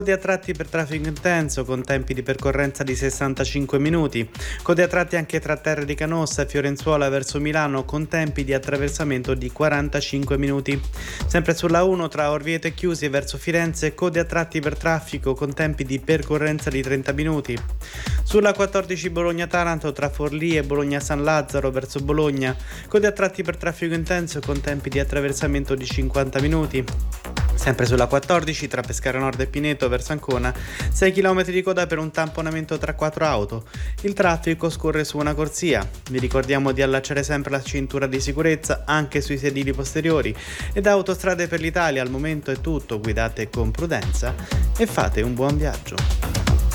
Code a tratti per traffico intenso con tempi di percorrenza di 65 minuti. Code a tratti anche tra Terre di Canossa e Fiorenzuola verso Milano con tempi di attraversamento di 45 minuti. Sempre sulla 1 tra Orvieto e Chiusi verso Firenze, code a tratti per traffico con tempi di percorrenza di 30 minuti. Sulla 14 Bologna-Taranto tra Forlì e Bologna-San Lazzaro verso Bologna, code a tratti per traffico intenso con tempi di attraversamento di 50 minuti. Sempre sulla 14 tra Pescara Nord e Pineto verso Ancona, 6 km di coda per un tamponamento tra 4 auto. Il traffico scorre su una corsia. Vi ricordiamo di allacciare sempre la cintura di sicurezza anche sui sedili posteriori. E da Autostrade per l'Italia al momento è tutto, guidate con prudenza e fate un buon viaggio.